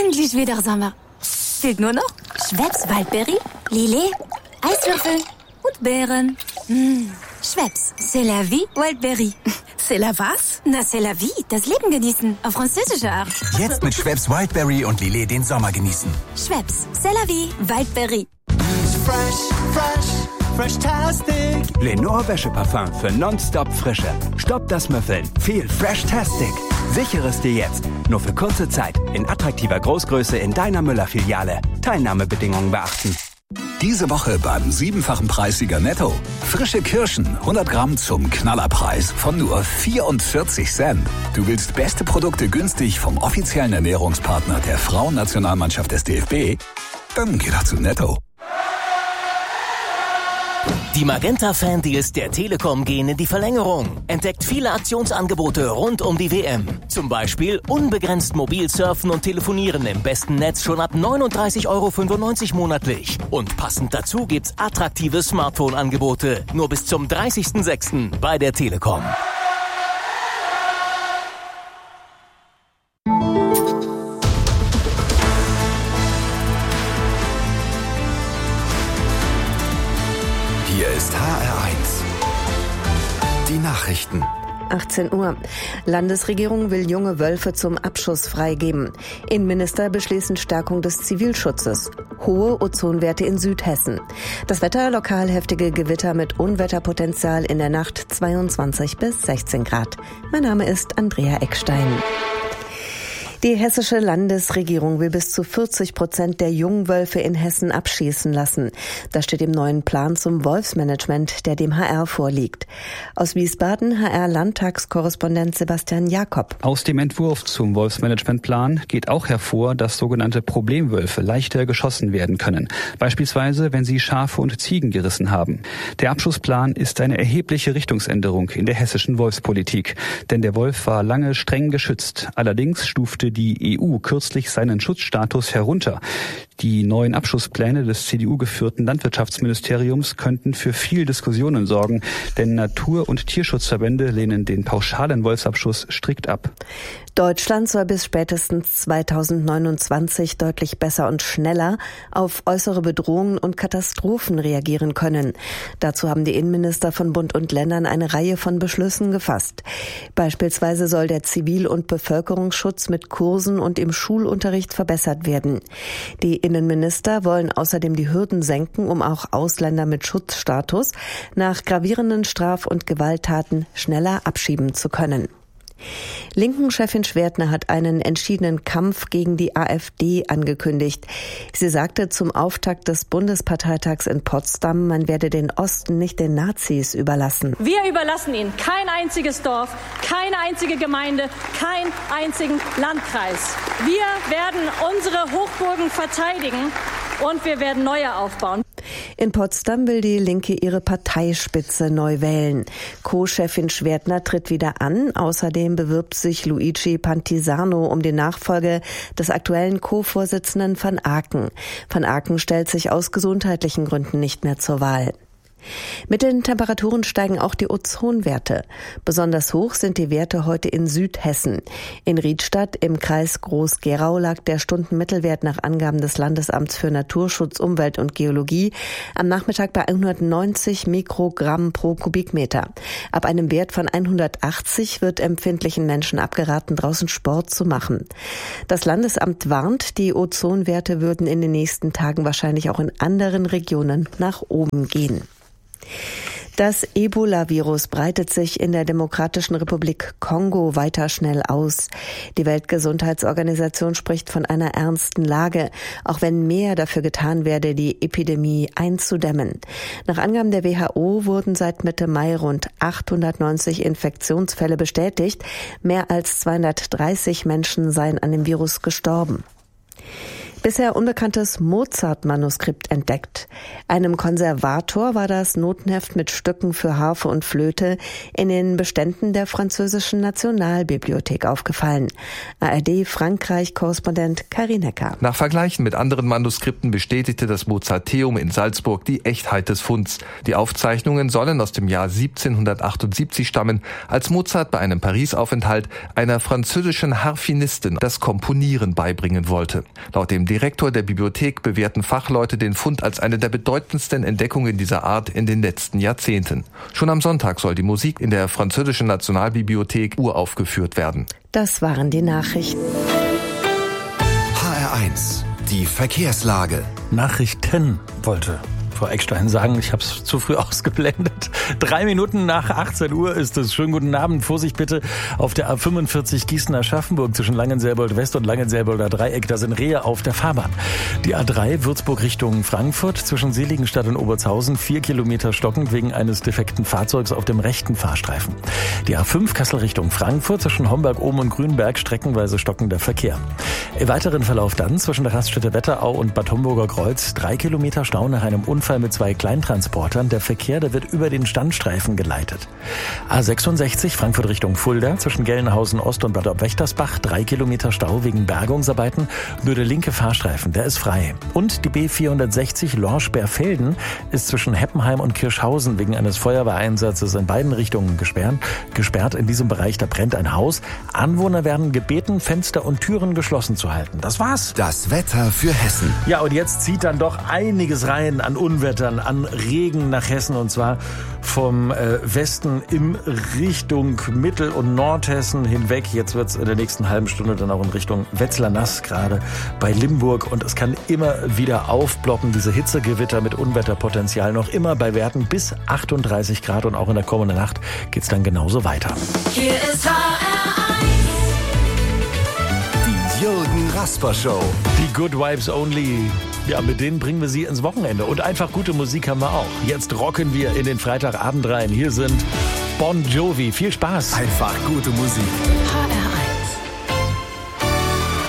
Endlich wieder Sommer. Fehlt nur noch Schweppes Waldbeere, Lillet, Eiswürfel und Beeren. Schweppes, c'est la vie, Wildberry. C'est la was? Na, c'est la vie, das Leben genießen, auf französische Art. Jetzt mit Schweppes Wildberry und Lillet den Sommer genießen. Schweppes, c'est la vie, Wildberry. Fresh-tastic. Lenore Wäscheparfum für nonstop Frische. Stopp das Müffeln. Viel Fresh-tastic. Sichere es dir jetzt. Nur für kurze Zeit. In attraktiver Großgröße in deiner Müller-Filiale. Teilnahmebedingungen beachten. Diese Woche beim 7-fachen Preissieger Netto. Frische Kirschen, 100 Gramm zum Knallerpreis von nur 44 Cent. Du willst beste Produkte günstig vom offiziellen Ernährungspartner der Frauennationalmannschaft des DFB? Dann geh doch zu Netto. Die Magenta-Fan-Deals der Telekom gehen in die Verlängerung. Entdeckt viele Aktionsangebote rund um die WM. Zum Beispiel unbegrenzt mobil surfen und telefonieren im besten Netz schon ab 39,95 € monatlich. Und passend dazu gibt's attraktive Smartphone-Angebote. Nur bis zum 30.06. bei der Telekom. Hier ist HR1. Die Nachrichten. 18 Uhr. Landesregierung will junge Wölfe zum Abschuss freigeben. Innenminister beschließen Stärkung des Zivilschutzes. Hohe Ozonwerte in Südhessen. Das Wetter, lokal heftige Gewitter mit Unwetterpotenzial in der Nacht 22 bis 16 Grad. Mein Name ist Andrea Eckstein. Die hessische Landesregierung will bis zu 40% der Jungwölfe in Hessen abschießen lassen. Das steht im neuen Plan zum Wolfsmanagement, der dem HR vorliegt. Aus Wiesbaden HR-Landtagskorrespondent Sebastian Jakob. Aus dem Entwurf zum Wolfsmanagementplan geht auch hervor, dass sogenannte Problemwölfe leichter geschossen werden können. Beispielsweise, wenn sie Schafe und Ziegen gerissen haben. Der Abschussplan ist eine erhebliche Richtungsänderung in der hessischen Wolfspolitik. Denn der Wolf war lange streng geschützt. Allerdings stufte die EU kürzlich seinen Schutzstatus herunter. Die neuen Abschusspläne des CDU-geführten Landwirtschaftsministeriums könnten für viel Diskussionen sorgen, denn Natur- und Tierschutzverbände lehnen den pauschalen Wolfsabschuss strikt ab. Deutschland soll bis spätestens 2029 deutlich besser und schneller auf äußere Bedrohungen und Katastrophen reagieren können. Dazu haben die Innenminister von Bund und Ländern eine Reihe von Beschlüssen gefasst. Beispielsweise soll der Zivil- und Bevölkerungsschutz mit Kursen und im Schulunterricht verbessert werden. Die Innenminister wollen außerdem die Hürden senken, um auch Ausländer mit Schutzstatus nach gravierenden Straf- und Gewalttaten schneller abschieben zu können. Linken-Chefin Schwertner hat einen entschiedenen Kampf gegen die AfD angekündigt. Sie sagte zum Auftakt des Bundesparteitags in Potsdam, man werde den Osten nicht den Nazis überlassen. Wir überlassen ihnen kein einziges Dorf, keine einzige Gemeinde, keinen einzigen Landkreis. Wir werden unsere Hochburgen verteidigen und wir werden neue aufbauen. In Potsdam will die Linke ihre Parteispitze neu wählen. Co-Chefin Schwertner tritt wieder an. Außerdem bewirbt sich Luigi Pantisano um die Nachfolge des aktuellen Co-Vorsitzenden van Aken. Van Aken stellt sich aus gesundheitlichen Gründen nicht mehr zur Wahl. Mit den Temperaturen steigen auch die Ozonwerte. Besonders hoch sind die Werte heute in Südhessen. In Riedstadt im Kreis Groß-Gerau lag der Stundenmittelwert nach Angaben des Landesamts für Naturschutz, Umwelt und Geologie am Nachmittag bei 190 Mikrogramm pro Kubikmeter. Ab einem Wert von 180 wird empfindlichen Menschen abgeraten, draußen Sport zu machen. Das Landesamt warnt, die Ozonwerte würden in den nächsten Tagen wahrscheinlich auch in anderen Regionen nach oben gehen. Das Ebola-Virus breitet sich in der Demokratischen Republik Kongo weiter schnell aus. Die Weltgesundheitsorganisation spricht von einer ernsten Lage, auch wenn mehr dafür getan werde, die Epidemie einzudämmen. Nach Angaben der WHO wurden seit Mitte Mai rund 890 Infektionsfälle bestätigt. Mehr als 230 Menschen seien an dem Virus gestorben. Bisher unbekanntes Mozart-Manuskript entdeckt. Einem Konservator war das Notenheft mit Stücken für Harfe und Flöte in den Beständen der französischen Nationalbibliothek aufgefallen. ARD-Frankreich-Korrespondent Karin Hecker. Nach Vergleichen mit anderen Manuskripten bestätigte das Mozarteum in Salzburg die Echtheit des Funds. Die Aufzeichnungen sollen aus dem Jahr 1778 stammen, als Mozart bei einem Paris-Aufenthalt einer französischen Harfenistin das Komponieren beibringen wollte. Laut dem Direktor der Bibliothek bewerten Fachleute den Fund als eine der bedeutendsten Entdeckungen dieser Art in den letzten Jahrzehnten. Schon am Sonntag soll die Musik in der französischen Nationalbibliothek uraufgeführt werden. Das waren die Nachrichten. HR1, die Verkehrslage. Nachrichten wollte Frau Eckstein sagen. Ich habe es zu früh ausgeblendet. 3 Minuten nach 18 Uhr ist es. Schönen guten Abend. Vorsicht bitte auf der A45 Gießen-Aschaffenburg zwischen Langenselbold West und Langenselbolder Dreieck. Da sind Rehe auf der Fahrbahn. Die A3 Würzburg Richtung Frankfurt zwischen Seligenstadt und Obertshausen 4 Kilometer stockend wegen eines defekten Fahrzeugs auf dem rechten Fahrstreifen. Die A5 Kassel Richtung Frankfurt zwischen Homberg-Ohm und Grünberg streckenweise stockender Verkehr. Im weiteren Verlauf dann zwischen der Raststätte Wetterau und Bad Homburger Kreuz 3 Kilometer Stau nach einem Unfall mit 2 Kleintransportern. Der Verkehr, der wird über den Standstreifen geleitet. A66 Frankfurt Richtung Fulda zwischen Gelnhausen Ost und Bad Obwächtersbach 3 Kilometer Stau wegen Bergungsarbeiten. Nur der linke Fahrstreifen, der ist frei. Und die B460 Lorsch-Berfelden ist zwischen Heppenheim und Kirschhausen wegen eines Feuerwehreinsatzes in beiden Richtungen gesperrt. In diesem Bereich, da brennt ein Haus. Anwohner werden gebeten, Fenster und Türen geschlossen zu halten. Das war's. Das Wetter für Hessen. Ja, und jetzt zieht dann doch einiges rein an Unwettern, an Regen nach Hessen, und zwar vom Westen in Richtung Mittel- und Nordhessen hinweg. Jetzt wird es in der nächsten halben Stunde dann auch in Richtung Wetzlar nass, gerade bei Limburg. Und es kann immer wieder aufploppen, diese Hitzegewitter mit Unwetterpotenzial, noch immer bei Werten bis 38 Grad. Und auch in der kommenden Nacht geht es dann genauso weiter. Hier ist HR1. Die Jürgen Rasper Show. Die Good Vibes Only. Ja, mit denen bringen wir Sie ins Wochenende. Und einfach gute Musik haben wir auch. Jetzt rocken wir in den Freitagabend rein. Hier sind Bon Jovi. Viel Spaß. Einfach gute Musik. HR1.